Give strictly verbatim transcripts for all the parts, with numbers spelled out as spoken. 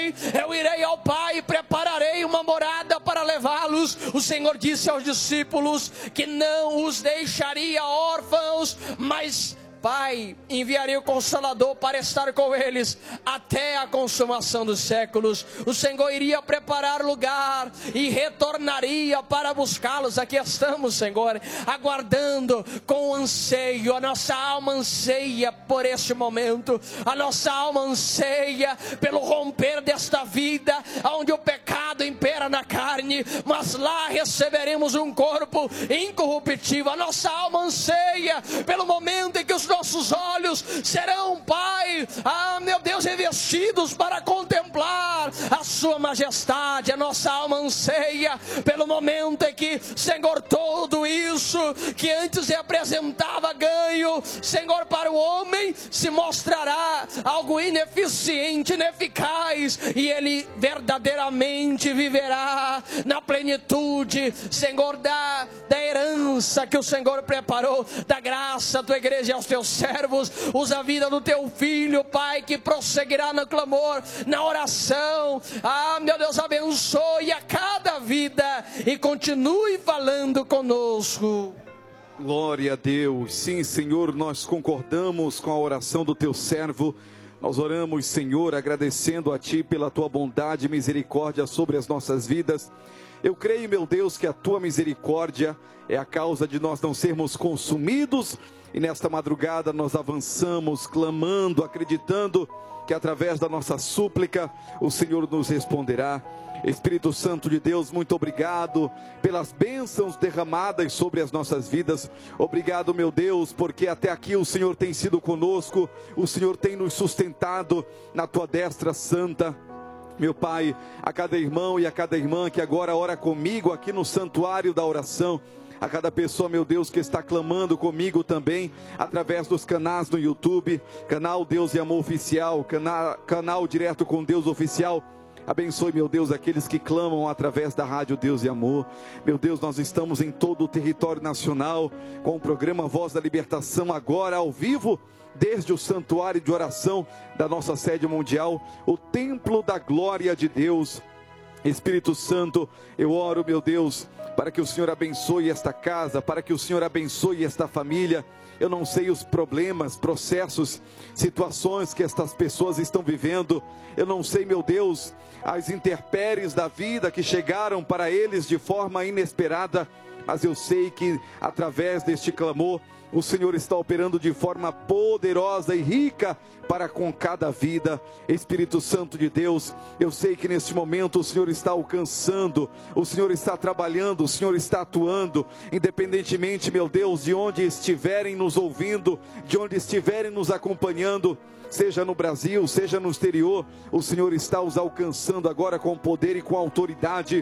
Pai, eu irei ao Pai e prepararei uma morada para levá-los. O Senhor disse aos discípulos que não os deixaria órfãos, mas Pai, enviaria o Consolador para estar com eles até a consumação dos séculos. O Senhor iria preparar lugar e retornaria para buscá-los. Aqui estamos, Senhor, aguardando com anseio. A nossa alma anseia por este momento. A nossa alma anseia pelo romper desta vida, onde o pecado impera na carne, mas lá receberemos um corpo incorruptível. A nossa alma anseia pelo momento em que os nossos olhos serão, Pai, ah, meu Deus, revestidos para contemplar a sua majestade. A nossa alma anseia pelo momento em que, Senhor, tudo isso que antes representava ganho, Senhor, para o homem, se mostrará algo ineficiente, ineficaz, e ele verdadeiramente viverá na plenitude, Senhor, da, da herança que o Senhor preparou, da graça, a tua igreja e aos teus servos. Usa a vida do teu filho, Pai, que prosseguirá no clamor, na oração. Ah, meu Deus, abençoe a cada vida e continue falando conosco. Glória a Deus. Sim, Senhor, nós concordamos com a oração do teu servo. Nós oramos, Senhor, agradecendo a Ti pela Tua bondade e misericórdia sobre as nossas vidas. Eu creio, meu Deus, que a Tua misericórdia é a causa de nós não sermos consumidos. E nesta madrugada nós avançamos, clamando, acreditando que através da nossa súplica o Senhor nos responderá. Espírito Santo de Deus, muito obrigado pelas bênçãos derramadas sobre as nossas vidas. Obrigado, meu Deus, porque até aqui o Senhor tem sido conosco, o Senhor tem nos sustentado na Tua destra santa. Meu Pai, a cada irmão e a cada irmã que agora ora comigo aqui no santuário da oração, a cada pessoa, meu Deus, que está clamando comigo também, através dos canais no YouTube, canal Deus e Amor Oficial, canal, canal Direto com Deus Oficial. Abençoe, meu Deus, aqueles que clamam através da Rádio Deus e Amor. Meu Deus, nós estamos em todo o território nacional, com o programa Voz da Libertação, agora ao vivo, desde o santuário de oração da nossa sede mundial, o Templo da Glória de Deus. Espírito Santo, eu oro, meu Deus, para que o Senhor abençoe esta casa, para que o Senhor abençoe esta família. Eu não sei os problemas, processos, situações que estas pessoas estão vivendo. Eu não sei, meu Deus, as intempéries da vida que chegaram para eles de forma inesperada. Mas eu sei que através deste clamor, o Senhor está operando de forma poderosa e rica para com cada vida. Espírito Santo de Deus, eu sei que neste momento o Senhor está alcançando, o Senhor está trabalhando, o Senhor está atuando, independentemente, meu Deus, de onde estiverem nos ouvindo, de onde estiverem nos acompanhando, seja no Brasil, seja no exterior, o Senhor está os alcançando agora com poder e com autoridade.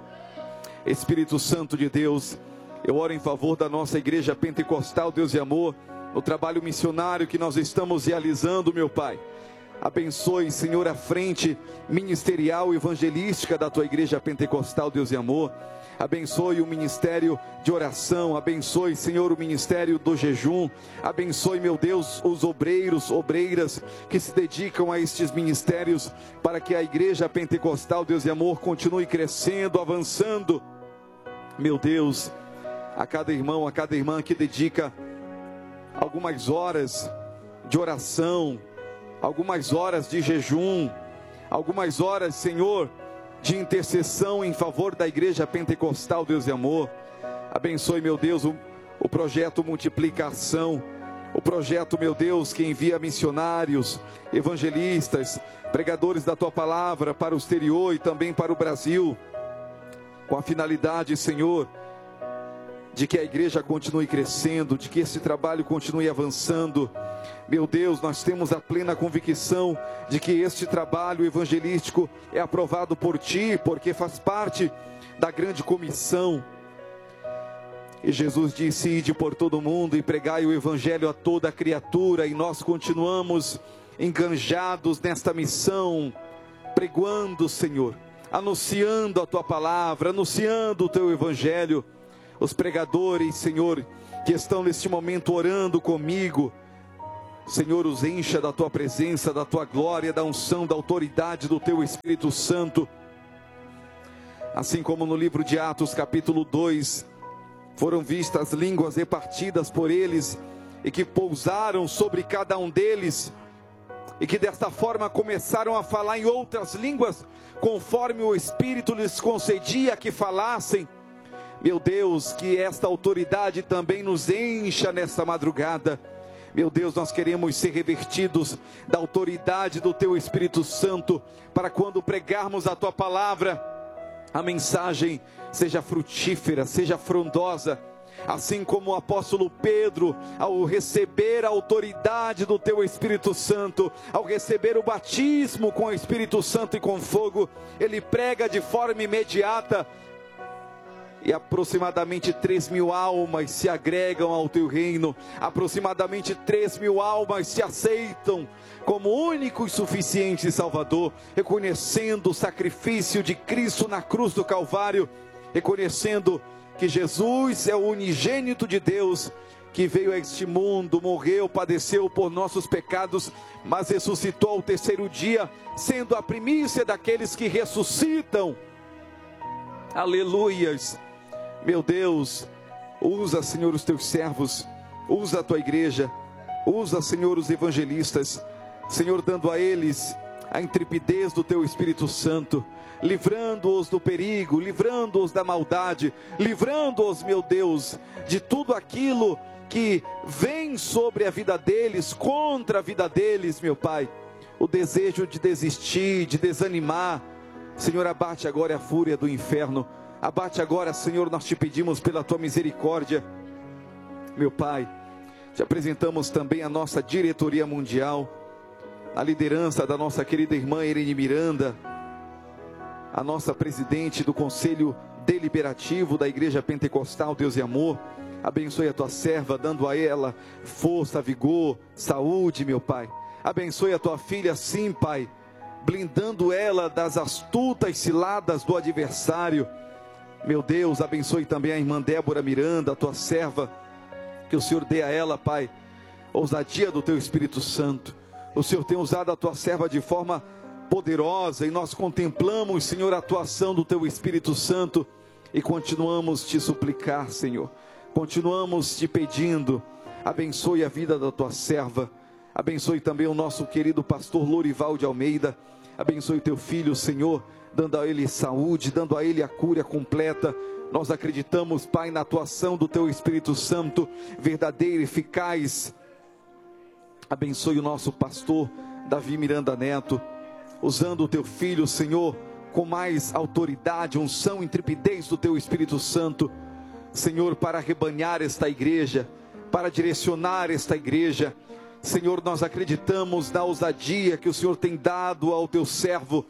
Espírito Santo de Deus, eu oro em favor da nossa igreja pentecostal Deus e Amor, o trabalho missionário que nós estamos realizando, meu Pai. Abençoe, Senhor, a frente ministerial e evangelística da Tua igreja pentecostal Deus e Amor. Abençoe o ministério de oração, abençoe, Senhor, o ministério do jejum. Abençoe, meu Deus, os obreiros, obreiras que se dedicam a estes ministérios, para que a igreja pentecostal Deus e Amor continue crescendo, avançando. Meu Deus, a cada irmão, a cada irmã que dedica algumas horas de oração, algumas horas de jejum, algumas horas, Senhor, de intercessão em favor da igreja pentecostal Deus e Amor. Abençoe, meu Deus, o, o projeto Multiplicação, o projeto, meu Deus, que envia missionários, evangelistas, pregadores da Tua palavra para o exterior e também para o Brasil, com a finalidade, Senhor, de que a igreja continue crescendo, de que esse trabalho continue avançando. Meu Deus, nós temos a plena convicção de que este trabalho evangelístico é aprovado por Ti, porque faz parte da grande comissão. E Jesus disse: ide por todo o mundo e pregai o evangelho a toda criatura, e nós continuamos enganjados nesta missão, pregoando, Senhor, anunciando a Tua palavra, anunciando o Teu evangelho. Os pregadores, Senhor, que estão neste momento orando comigo, Senhor, os encha da tua presença, da tua glória, da unção, da autoridade do teu Espírito Santo. Assim como no livro de Atos, capítulo dois, foram vistas línguas repartidas por eles e que pousaram sobre cada um deles, e que desta forma começaram a falar em outras línguas, conforme o Espírito lhes concedia que falassem. Meu Deus, que esta autoridade também nos encha nesta madrugada. Meu Deus, nós queremos ser revestidos da autoridade do Teu Espírito Santo, para quando pregarmos a Tua palavra, a mensagem seja frutífera, seja frondosa. Assim como o apóstolo Pedro, ao receber a autoridade do Teu Espírito Santo, ao receber o batismo com o Espírito Santo e com fogo, ele prega de forma imediata, e aproximadamente três mil almas se agregam ao Teu reino, aproximadamente três mil almas se aceitam como único e suficiente Salvador, reconhecendo o sacrifício de Cristo na cruz do Calvário, reconhecendo que Jesus é o unigênito de Deus, que veio a este mundo, morreu, padeceu por nossos pecados, mas ressuscitou ao terceiro dia, sendo a primícia daqueles que ressuscitam. Aleluias. Meu Deus, usa, Senhor, os teus servos, usa a tua igreja, usa, Senhor, os evangelistas, Senhor, dando a eles a intrepidez do teu Espírito Santo, livrando-os do perigo, livrando-os da maldade, livrando-os, meu Deus, de tudo aquilo que vem sobre a vida deles, contra a vida deles, meu Pai, o desejo de desistir, de desanimar. Senhor, abate agora a fúria do inferno, abate agora, Senhor, nós te pedimos pela tua misericórdia, meu Pai. Te apresentamos também a nossa diretoria mundial, a liderança da nossa querida irmã Irene Miranda, a nossa presidente do Conselho Deliberativo da Igreja Pentecostal Deus e Amor. Abençoe a tua serva, dando a ela força, vigor, saúde, meu Pai. Abençoe a tua filha, sim, Pai, blindando ela das astutas ciladas do adversário. Meu Deus, abençoe também a irmã Débora Miranda, a tua serva, que o Senhor dê a ela, Pai, ousadia do teu Espírito Santo. O Senhor tem usado a tua serva de forma poderosa, e nós contemplamos, Senhor, a atuação do teu Espírito Santo, e continuamos te suplicar, Senhor, continuamos te pedindo, abençoe a vida da tua serva, abençoe também o nosso querido pastor Lorival de Almeida, abençoe teu filho, Senhor, dando a ele saúde, dando a ele a cura completa. Nós acreditamos, Pai, na atuação do teu Espírito Santo, verdadeira, eficaz. Abençoe o nosso pastor Davi Miranda Neto, usando o teu filho, Senhor, com mais autoridade, unção, intrepidez do teu Espírito Santo, Senhor, para rebanhar esta igreja, para direcionar esta igreja. Senhor, nós acreditamos na ousadia que o Senhor tem dado ao teu servo,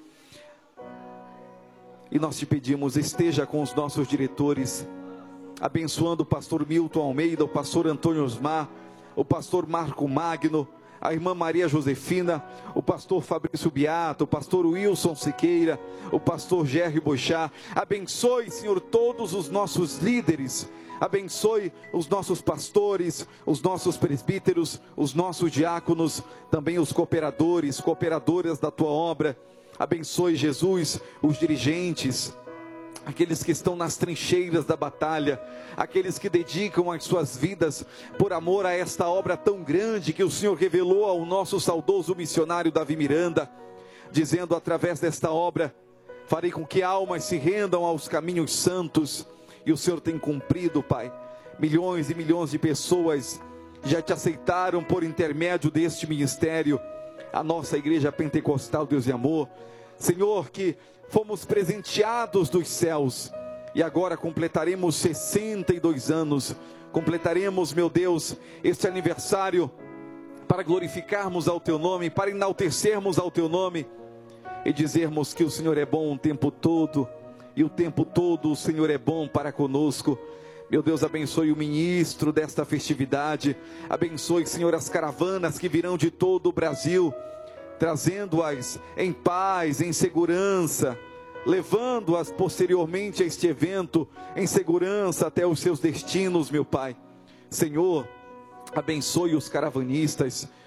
e nós te pedimos, esteja com os nossos diretores, abençoando o pastor Milton Almeida, o pastor Antônio Osmar, o pastor Marco Magno, a irmã Maria Josefina, o pastor Fabrício Beato, o pastor Wilson Siqueira, o pastor Gerry Boixá. Abençoe, Senhor, todos os nossos líderes, abençoe os nossos pastores, os nossos presbíteros, os nossos diáconos, também os cooperadores, cooperadoras da tua obra. Abençoe, Jesus, os dirigentes, aqueles que estão nas trincheiras da batalha, aqueles que dedicam as suas vidas por amor a esta obra tão grande que o Senhor revelou ao nosso saudoso missionário Davi Miranda, dizendo: através desta obra farei com que almas se rendam aos caminhos santos. E o Senhor tem cumprido, Pai. Milhões e milhões de pessoas já te aceitaram por intermédio deste ministério, a nossa igreja pentecostal Deus e Amor. Senhor, que fomos presenteados dos céus, e agora completaremos sessenta e dois anos, completaremos, meu Deus, este aniversário, para glorificarmos ao teu nome, para enaltecermos ao teu nome, e dizermos que o Senhor é bom o tempo todo, e o tempo todo o Senhor é bom para conosco. Meu Deus, abençoe o ministro desta festividade, abençoe, Senhor, as caravanas que virão de todo o Brasil, trazendo-as em paz, em segurança, levando-as posteriormente a este evento em segurança até os seus destinos, meu Pai. Senhor, abençoe os caravanistas,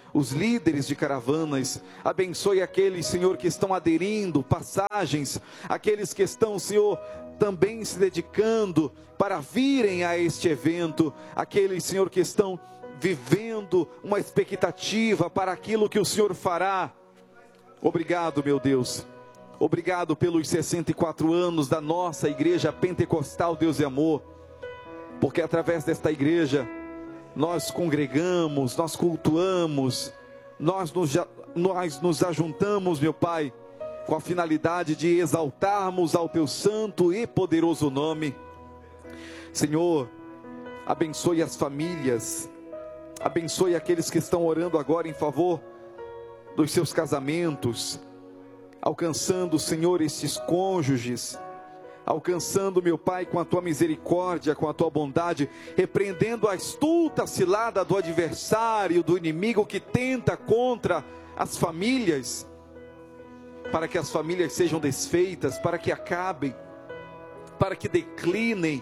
os líderes de caravanas, abençoe aqueles, Senhor, que estão aderindo, passagens, aqueles que estão, Senhor, também se dedicando para virem a este evento, aqueles, Senhor, que estão vivendo uma expectativa para aquilo que o Senhor fará. Obrigado, meu Deus, obrigado pelos sessenta e quatro anos da nossa igreja pentecostal Deus e Amor, porque através desta igreja, nós congregamos, nós cultuamos, nós nos, nós nos ajuntamos, meu Pai, com a finalidade de exaltarmos ao Teu santo e poderoso nome. Senhor, abençoe as famílias, abençoe aqueles que estão orando agora em favor dos seus casamentos, alcançando, Senhor, estes cônjuges, alcançando, meu Pai, com a Tua misericórdia, com a Tua bondade, repreendendo a astuta cilada do adversário, do inimigo que tenta contra as famílias, para que as famílias sejam desfeitas, para que acabem, para que declinem,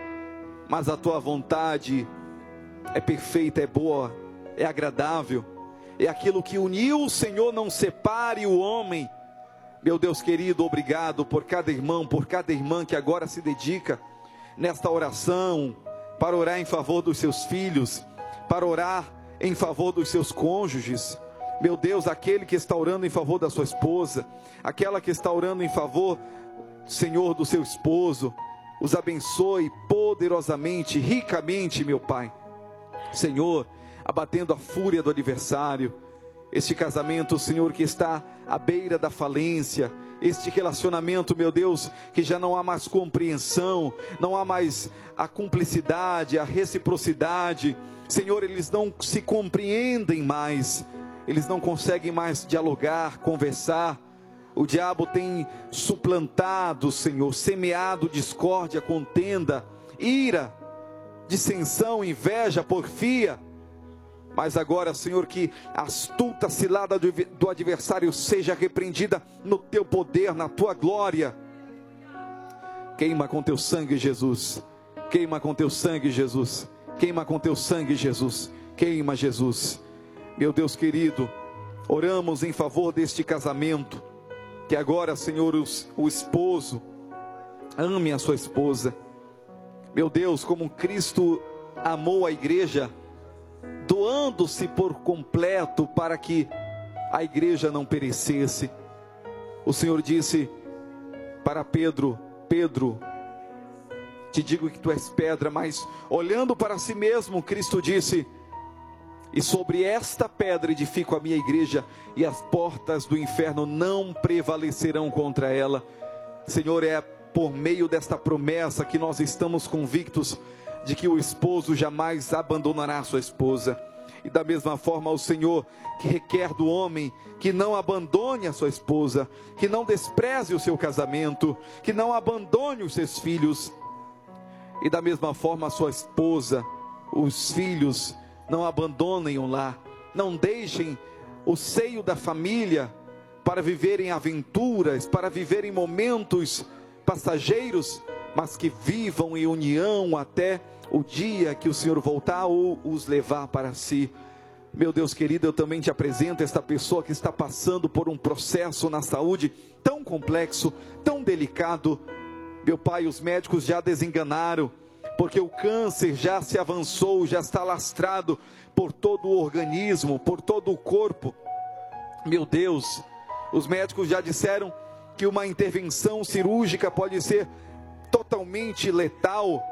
mas a Tua vontade é perfeita, é boa, é agradável, é aquilo que uniu o Senhor, não separe o homem. Meu Deus querido, obrigado por cada irmão, por cada irmã que agora se dedica nesta oração, para orar em favor dos seus filhos, para orar em favor dos seus cônjuges. Meu Deus, aquele que está orando em favor da sua esposa, aquela que está orando em favor, Senhor, do seu esposo, os abençoe poderosamente, ricamente, meu Pai. Senhor, abatendo a fúria do adversário, este casamento, Senhor, que está à beira da falência, este relacionamento, meu Deus, que já não há mais compreensão, não há mais a cumplicidade, a reciprocidade, Senhor, eles não se compreendem mais, eles não conseguem mais dialogar, conversar. O diabo tem suplantado, Senhor, semeado discórdia, contenda, ira, dissensão, inveja, porfia. Mas agora, Senhor, que a astuta cilada do adversário seja repreendida no Teu poder, na Tua glória. Queima com Teu sangue, Jesus. Queima com Teu sangue, Jesus. Queima com Teu sangue, Jesus. Queima, Jesus. Meu Deus querido, oramos em favor deste casamento. Que agora, Senhor, os, o esposo ame a sua esposa. Meu Deus, como Cristo amou a igreja, doando-se por completo para que a igreja não perecesse. O Senhor disse para Pedro: Pedro, te digo que tu és pedra, mas olhando para si mesmo, Cristo disse: e sobre esta pedra edifico a minha igreja, e as portas do inferno não prevalecerão contra ela. Senhor, é por meio desta promessa que nós estamos convictos de que o esposo jamais abandonará a sua esposa. E da mesma forma o Senhor que requer do homem que não abandone a sua esposa, que não despreze o seu casamento, que não abandone os seus filhos. E da mesma forma a sua esposa, os filhos, não abandonem o lar, não deixem o seio da família para viverem aventuras, para viverem momentos passageiros, mas que vivam em união até o dia que o Senhor voltar ou os levar para si. Meu Deus querido, eu também te apresento esta pessoa que está passando por um processo na saúde tão complexo, tão delicado. Meu Pai, os médicos já desenganaram, porque o câncer já se avançou, já está lastrado por todo o organismo, por todo o corpo. Meu Deus, os médicos já disseram que uma intervenção cirúrgica pode ser totalmente letal.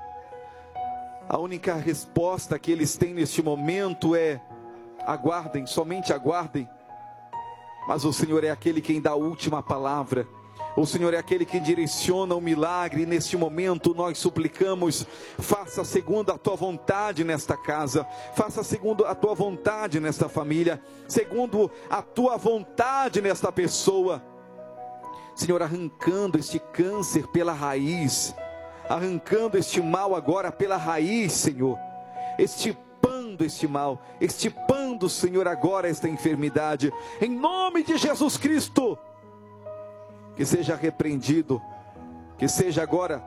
A única resposta que eles têm neste momento é: aguardem, somente aguardem. Mas o Senhor é aquele quem dá a última palavra. O Senhor é aquele que direciona o milagre. E neste momento nós suplicamos: faça segundo a Tua vontade nesta casa, faça segundo a Tua vontade nesta família, segundo a Tua vontade nesta pessoa. Senhor, arrancando este câncer pela raiz, arrancando este mal agora pela raiz, Senhor, extirpando este mal, extirpando, Senhor, agora esta enfermidade, em nome de Jesus Cristo. Que seja repreendido, que seja agora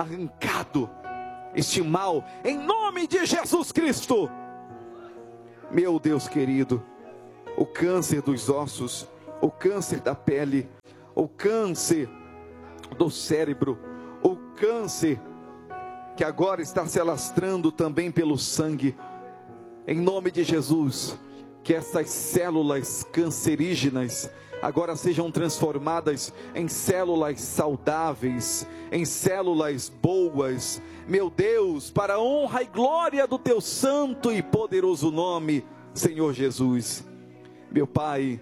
arrancado este mal, em nome de Jesus Cristo. Meu Deus querido, o câncer dos ossos, o câncer da pele, o câncer do cérebro, o câncer que agora está se alastrando também pelo sangue, em nome de Jesus, que essas células cancerígenas agora sejam transformadas em células saudáveis, em células boas, meu Deus, para a honra e glória do teu santo e poderoso nome, Senhor Jesus. Meu Pai,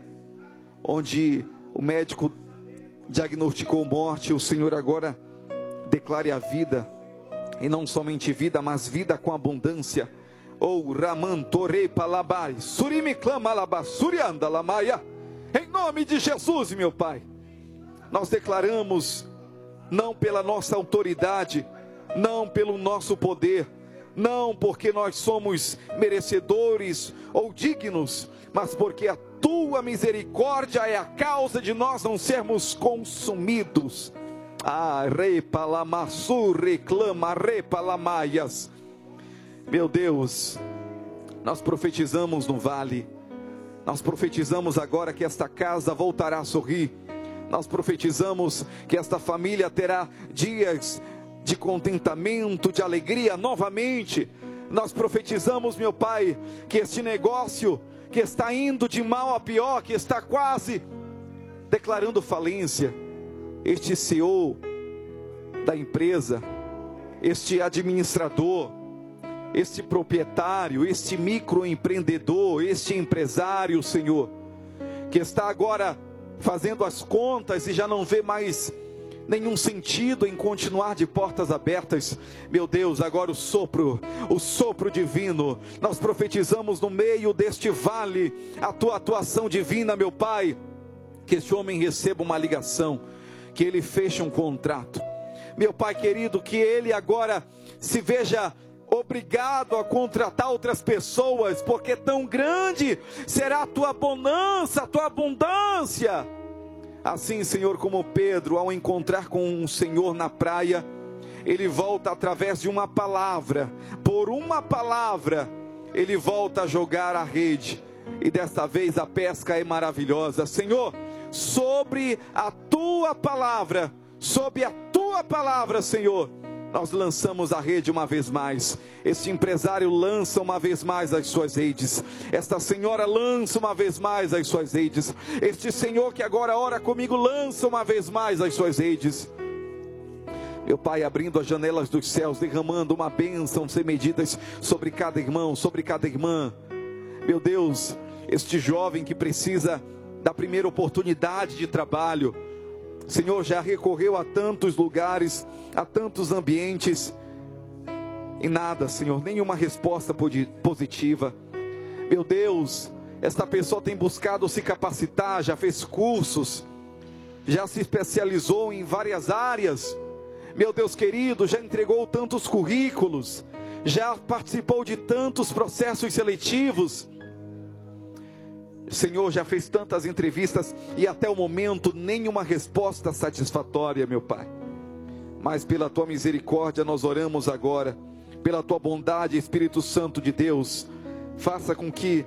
onde o médico diagnosticou morte, o Senhor agora declare a vida, e não somente vida, mas vida com abundância. Ou Raman Torei Palabai, Surimi Clama Laba, Surianda Lamaia. Em nome de Jesus, meu Pai, nós declaramos, não pela nossa autoridade, não pelo nosso poder, não porque nós somos merecedores ou dignos, mas porque a tua misericórdia é a causa de nós não sermos consumidos. Ah, rei palamassur, reclama, rei palamaias. Meu Deus, nós profetizamos no vale, nós profetizamos agora que esta casa voltará a sorrir, nós profetizamos que esta família terá dias de contentamento, de alegria novamente. Nós profetizamos, meu Pai, que este negócio que está indo de mal a pior, que está quase declarando falência, este C E O da empresa, este administrador, este proprietário, este microempreendedor, este empresário, Senhor, que está agora fazendo as contas e já não vê mais nenhum sentido em continuar de portas abertas. Meu Deus, agora o sopro, o sopro divino, nós profetizamos no meio deste vale, a tua atuação divina, meu Pai, que este homem receba uma ligação, que ele feche um contrato, meu Pai querido, que ele agora se veja obrigado a contratar outras pessoas, porque tão grande será a tua bonança, a tua abundância. Assim, Senhor, como Pedro, ao encontrar com o Senhor na praia, ele volta através de uma palavra, por uma palavra, ele volta a jogar a rede, e desta vez a pesca é maravilhosa. Senhor, sobre a tua palavra, sobre a tua palavra, Senhor, nós lançamos a rede uma vez mais. Este empresário lança uma vez mais as suas redes. Esta senhora lança uma vez mais as suas redes. Este senhor que agora ora comigo lança uma vez mais as suas redes. Meu Pai, abrindo as janelas dos céus, derramando uma bênção sem medidas sobre cada irmão, sobre cada irmã. Meu Deus, este jovem que precisa da primeira oportunidade de trabalho, Senhor, já recorreu a tantos lugares, a tantos ambientes, e nada, Senhor, nenhuma resposta positiva. Meu Deus, esta pessoa tem buscado se capacitar, já fez cursos, já se especializou em várias áreas. Meu Deus querido, já entregou tantos currículos, já participou de tantos processos seletivos. Senhor, já fez tantas entrevistas e até o momento nenhuma resposta satisfatória, meu Pai. Mas pela tua misericórdia nós oramos agora, pela tua bondade, Espírito Santo de Deus, faça com que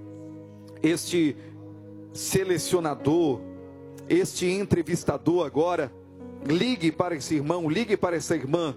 este selecionador, este entrevistador agora, ligue para esse irmão, ligue para essa irmã,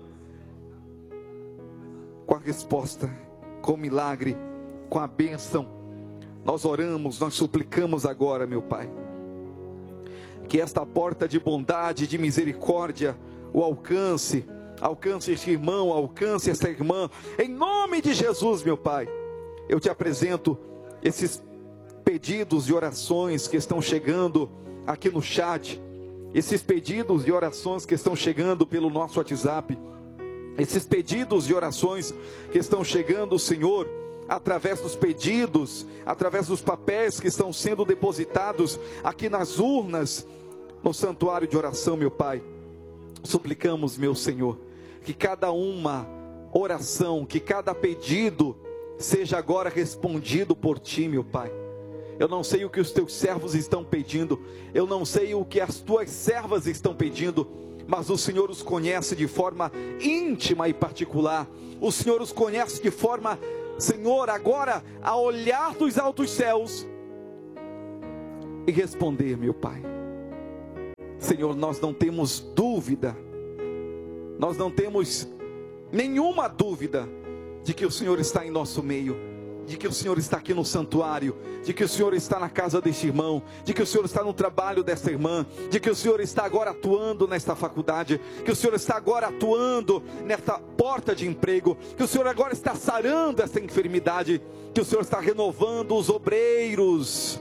com a resposta, com o milagre, com a bênção. Nós oramos, nós suplicamos agora, meu Pai, que esta porta de bondade, de misericórdia, o alcance, alcance este irmão, alcance esta irmã, em nome de Jesus, meu Pai. Eu te apresento esses pedidos de orações que estão chegando aqui no chat, esses pedidos de orações que estão chegando pelo nosso WhatsApp, esses pedidos de orações que estão chegando, Senhor, através dos pedidos, através dos papéis que estão sendo depositados aqui nas urnas, no santuário de oração, meu Pai. Suplicamos, meu Senhor, que cada uma oração, que cada pedido seja agora respondido por Ti, meu Pai. Eu não sei o que os Teus servos estão pedindo, eu não sei o que as Tuas servas estão pedindo, mas o Senhor os conhece de forma íntima e particular, o Senhor os conhece de forma Senhor, agora a olhar dos altos céus e responder, meu Pai. Senhor, nós não temos dúvida, nós não temos nenhuma dúvida de que o Senhor está em nosso meio, de que o Senhor está aqui no santuário, de que o Senhor está na casa deste irmão, de que o Senhor está no trabalho desta irmã, de que o Senhor está agora atuando nesta faculdade, que o Senhor está agora atuando nesta porta de emprego, que o Senhor agora está sarando esta enfermidade, que o Senhor está renovando os obreiros.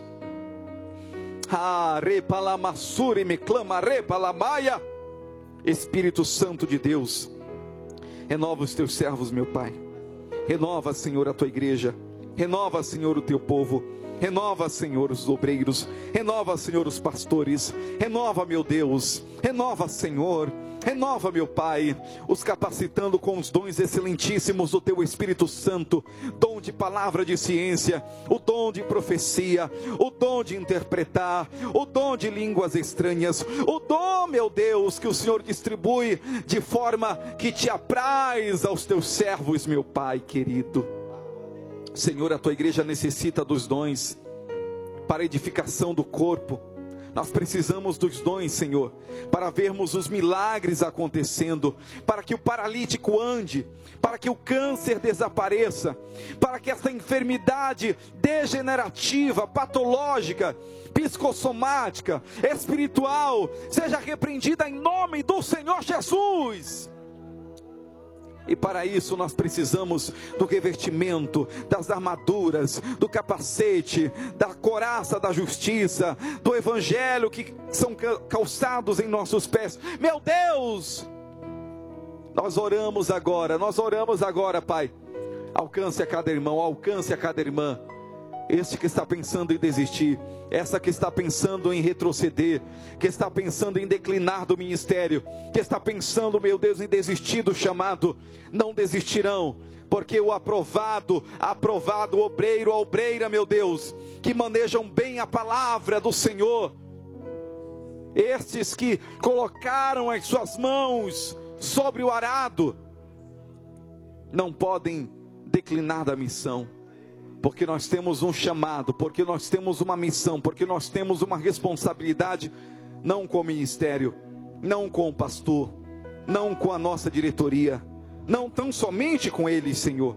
Ah, repalamassure me clama, repalamaia. Espírito Santo de Deus, renova os teus servos, meu Pai. Renova, Senhor, a tua igreja. Renova, Senhor, o teu povo. Renova, Senhor, os obreiros. Renova, Senhor, os pastores. Renova, meu Deus. Renova, Senhor. Renova, meu Pai, os capacitando com os dons excelentíssimos do teu Espírito Santo. Dom de palavra de ciência, o dom de profecia, o dom de interpretar, o dom de línguas estranhas, o dom, meu Deus, que o Senhor distribui de forma que te apraz aos teus servos, meu Pai querido. Senhor, a tua igreja necessita dos dons para a edificação do corpo. Nós precisamos dos dons, Senhor, para vermos os milagres acontecendo, para que o paralítico ande, para que o câncer desapareça, para que essa enfermidade degenerativa, patológica, psicossomática, espiritual, seja repreendida em nome do Senhor Jesus. E para isso nós precisamos do revestimento, das armaduras, do capacete, da couraça da justiça, do evangelho que são calçados em nossos pés. Meu Deus, nós oramos agora, nós oramos agora, Pai. Alcance a cada irmão, alcance a cada irmã. Este que está pensando em desistir, essa que está pensando em retroceder, que está pensando em declinar do ministério, que está pensando, meu Deus, em desistir do chamado, não desistirão, porque o aprovado, aprovado, obreiro, obreira, meu Deus, que manejam bem a palavra do Senhor, estes que colocaram as suas mãos sobre o arado, não podem declinar da missão. Porque nós temos um chamado, porque nós temos uma missão, porque nós temos uma responsabilidade, não com o ministério, não com o pastor, não com a nossa diretoria, não tão somente com eles, Senhor,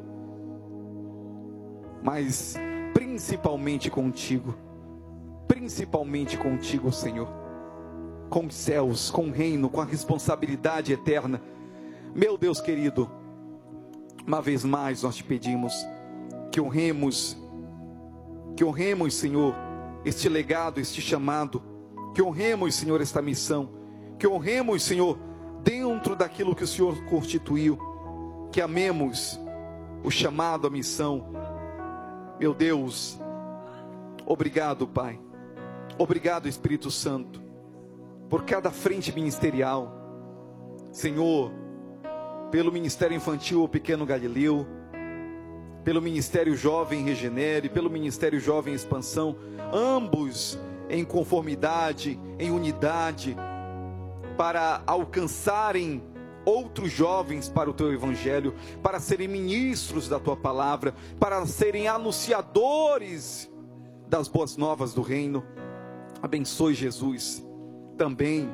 mas principalmente contigo, principalmente contigo, Senhor, com os céus, com o reino, com a responsabilidade eterna. Meu Deus querido, uma vez mais nós te pedimos, que honremos, que honremos, Senhor, este legado, este chamado, que honremos, Senhor, esta missão, que honremos, Senhor, dentro daquilo que o Senhor constituiu, que amemos o chamado, a missão. Meu Deus, obrigado, Pai, obrigado, Espírito Santo, por cada frente ministerial, Senhor, pelo Ministério Infantil O Pequeno Galileu, pelo Ministério Jovem Regenere, pelo Ministério Jovem Expansão, ambos em conformidade, em unidade, para alcançarem outros jovens para o teu evangelho, para serem ministros da tua palavra, para serem anunciadores das boas novas do reino. Abençoe, Jesus, também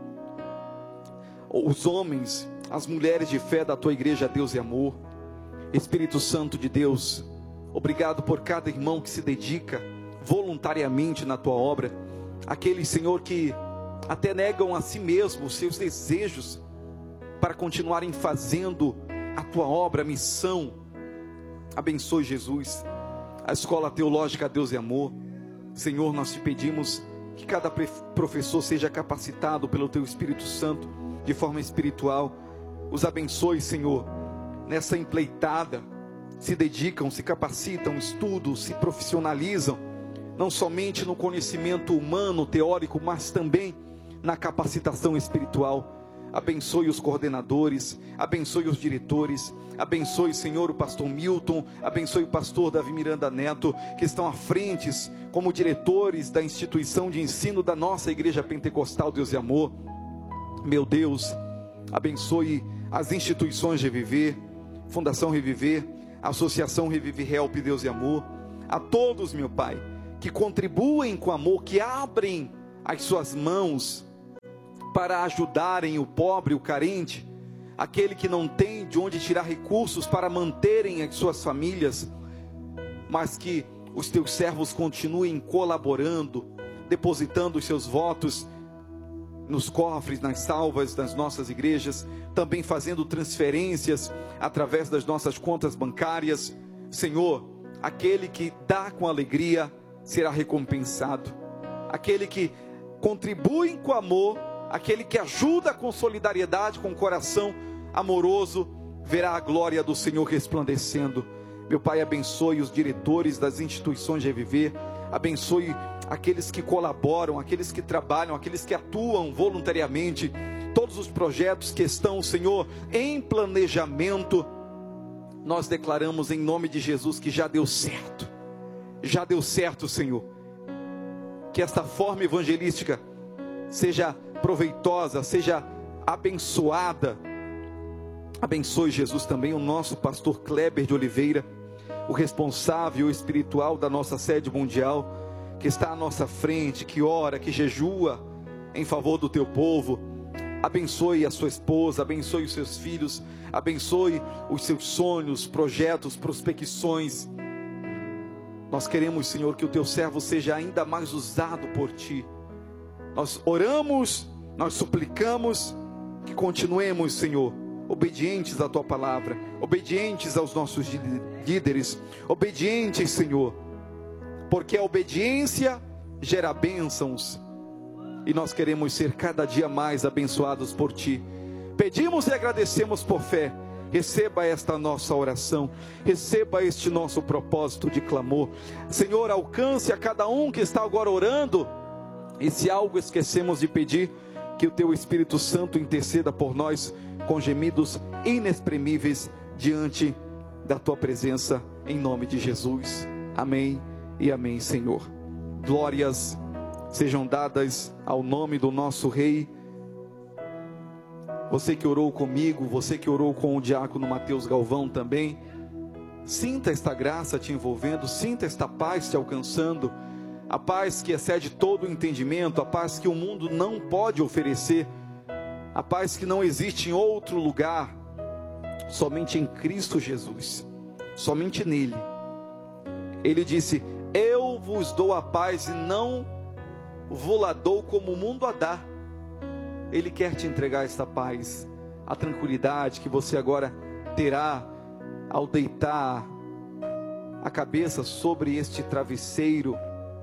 os homens, as mulheres de fé da tua igreja Deus e Amor. Espírito Santo de Deus, obrigado por cada irmão que se dedica voluntariamente na tua obra, aqueles, Senhor, que até negam a si mesmo os seus desejos para continuarem fazendo a tua obra, a missão. Abençoe, Jesus, a Escola Teológica Deus e Amor. Senhor, nós te pedimos que cada professor seja capacitado pelo teu Espírito Santo de forma espiritual. Os abençoe, Senhor, nessa empleitada, se dedicam, se capacitam, estudam, se profissionalizam, não somente no conhecimento humano, teórico, mas também na capacitação espiritual. Abençoe os coordenadores, abençoe os diretores, abençoe, Senhor, o pastor Milton, abençoe o pastor Davi Miranda Neto, que estão à frente como diretores da instituição de ensino da nossa Igreja Pentecostal Deus e Amor. Meu Deus, abençoe as instituições Reviver, Fundação Reviver, a Associação Revive Help Deus e Amor, a todos, meu Pai, que contribuem com amor, que abrem as suas mãos para ajudarem o pobre, o carente, aquele que não tem de onde tirar recursos para manterem as suas famílias, mas que os teus servos continuem colaborando, depositando os seus votos nos cofres, nas salvas das nossas igrejas, também fazendo transferências através das nossas contas bancárias. Senhor, aquele que dá com alegria será recompensado, aquele que contribui com amor, aquele que ajuda com solidariedade, com coração amoroso, verá a glória do Senhor resplandecendo. Meu Pai, abençoe os diretores das instituições de Reviver, abençoe aqueles que colaboram, aqueles que trabalham, aqueles que atuam voluntariamente, todos os projetos que estão, Senhor, em planejamento. Nós declaramos em nome de Jesus que já deu certo, já deu certo, Senhor, que esta forma evangelística seja proveitosa, seja abençoada. Abençoe, Jesus, também o nosso pastor Kleber de Oliveira, o responsável espiritual da nossa sede mundial, que está à nossa frente, que ora, que jejua em favor do teu povo. Abençoe a sua esposa, abençoe os seus filhos, abençoe os seus sonhos, projetos, prospecções. Nós queremos, Senhor, que o teu servo seja ainda mais usado por ti. Nós oramos, nós suplicamos que continuemos, Senhor, obedientes à tua palavra, obedientes aos nossos líderes, obedientes, Senhor, porque a obediência gera bênçãos, e nós queremos ser cada dia mais abençoados por ti. Pedimos e agradecemos por fé. Receba esta nossa oração, receba este nosso propósito de clamor. Senhor, alcance a cada um que está agora orando, e se algo esquecemos de pedir, que o teu Espírito Santo interceda por nós com gemidos inexprimíveis diante da tua presença, em nome de Jesus. Amém e amém, Senhor. Glórias sejam dadas ao nome do nosso Rei. Você que orou comigo, você que orou com o diácono Mateus Galvão também, sinta esta graça te envolvendo, sinta esta paz te alcançando, a paz que excede todo o entendimento, a paz que o mundo não pode oferecer, a paz que não existe em outro lugar, somente em Cristo Jesus, somente nele. Ele disse: eu vos dou a paz e não vou-la dou como o mundo a dá. Ele quer te entregar esta paz, a tranquilidade que você agora terá ao deitar a cabeça sobre este travesseiro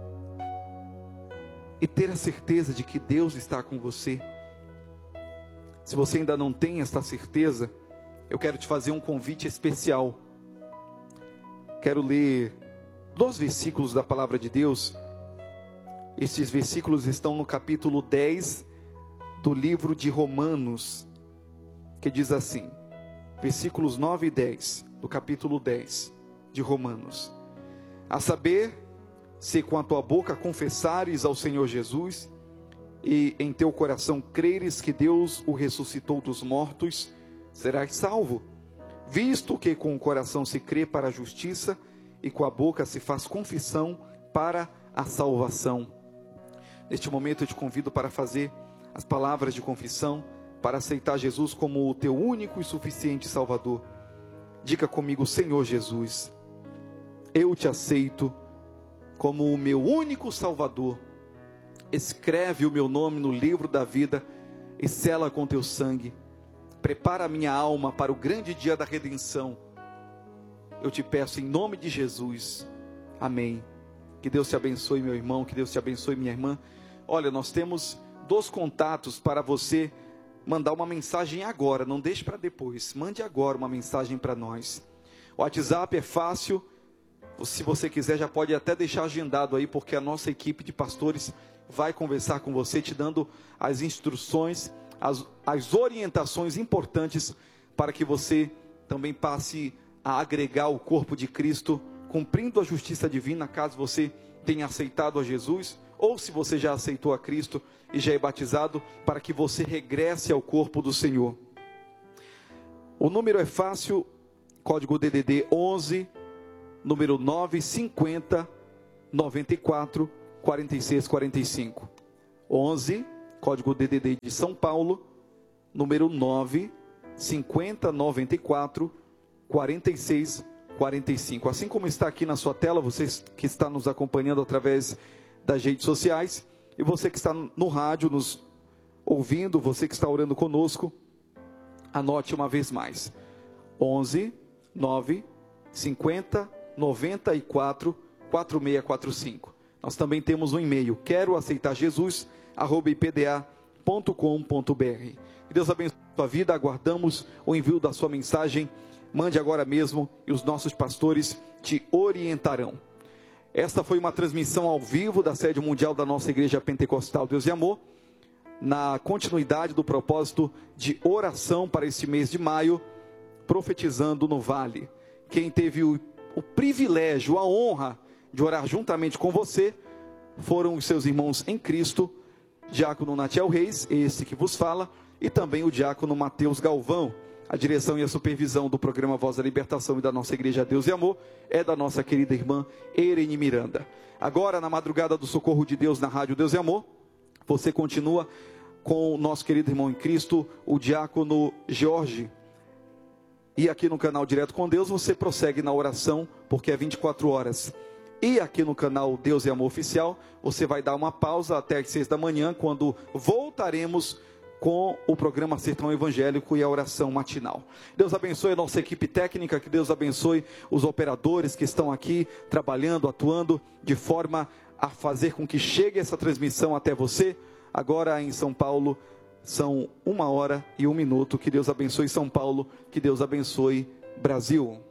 e ter a certeza de que Deus está com você. Se você ainda não tem esta certeza, eu quero te fazer um convite especial. Quero ler dois versículos da palavra de Deus. Estes versículos estão no capítulo dez do livro de Romanos, que diz assim, versículos nove e dez, do capítulo dez de Romanos: a saber, se com a tua boca confessares ao Senhor Jesus, e em teu coração creres que Deus o ressuscitou dos mortos, serás salvo, visto que com o coração se crê para a justiça, e com a boca se faz confissão para a salvação. Neste momento eu te convido para fazer as palavras de confissão, para aceitar Jesus como o teu único e suficiente Salvador. Diga comigo: Senhor Jesus, eu te aceito como o meu único Salvador. Escreve o meu nome no livro da vida e sela com teu sangue. Prepara a minha alma para o grande dia da redenção. Eu te peço em nome de Jesus. Amém. Que Deus te abençoe, meu irmão, que Deus te abençoe, minha irmã. Olha, nós temos dois contatos para você mandar uma mensagem agora, não deixe para depois, mande agora uma mensagem para nós. O WhatsApp é fácil, se você quiser já pode até deixar agendado aí, porque a nossa equipe de pastores vai conversar com você, te dando as instruções, as, as orientações importantes, para que você também passe a agregar o corpo de Cristo, cumprindo a justiça divina, caso você tenha aceitado a Jesus, ou se você já aceitou a Cristo e já é batizado, para que você regresse ao corpo do Senhor. O número é fácil, código D D D onze, número nove cinquenta, noventa e quatro, quarenta e seis quarenta e cinco. onze, código D D D de São Paulo, número nove cinquenta, noventa e quatro, quarenta e seis quarenta e cinco. Assim como está aqui na sua tela, você que está nos acompanhando através das redes sociais, e você que está no rádio nos ouvindo, você que está orando conosco, anote uma vez mais: onze, nove cinquenta, noventa e quatro, quarenta e seis quarenta e cinco. Nós também temos um e-mail, quero aceitar Jesus arroba i p d a ponto com ponto b r. Que Deus abençoe a sua vida. Aguardamos o envio da sua mensagem. Mande agora mesmo e os nossos pastores te orientarão. Esta foi uma transmissão ao vivo da sede mundial da nossa Igreja Pentecostal Deus e Amor, na continuidade do propósito de oração para este mês de maio, profetizando no Vale. Quem teve o, o privilégio, a honra de orar juntamente com você, foram os seus irmãos em Cristo, diácono Natiel Reis, esse que vos fala, e também o diácono Mateus Galvão. A direção e a supervisão do programa Voz da Libertação e da nossa Igreja Deus e Amor é da nossa querida irmã Erene Miranda. Agora, na madrugada do Socorro de Deus na Rádio Deus e Amor, você continua com o nosso querido irmão em Cristo, o diácono Jorge. E aqui no canal Direto com Deus, você prossegue na oração, porque é vinte e quatro horas. E aqui no canal Deus e Amor Oficial, você vai dar uma pausa até as seis da manhã, quando voltaremos com o programa Sertão Evangélico e a oração matinal. Deus abençoe a nossa equipe técnica, que Deus abençoe os operadores que estão aqui trabalhando, atuando de forma a fazer com que chegue essa transmissão até você. Agora em São Paulo são uma hora e um minuto. Que Deus abençoe São Paulo, que Deus abençoe Brasil.